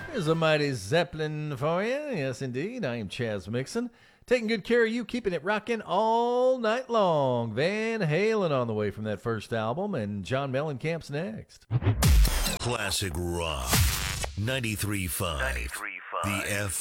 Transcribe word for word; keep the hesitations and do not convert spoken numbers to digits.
Here's a mighty Zeppelin for you. Yes, indeed. I am Chaz Mixon. Taking good care of you, keeping it rocking all night long. Van Halen on the way from that first album, and John Mellencamp's next. Classic rock. ninety-three point five. The F